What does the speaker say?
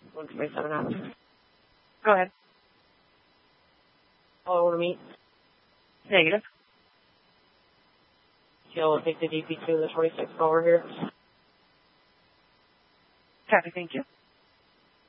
127 out. Go ahead. All over to me. Negative. She'll take the DP2 and the 26 over here. Copy, thank you.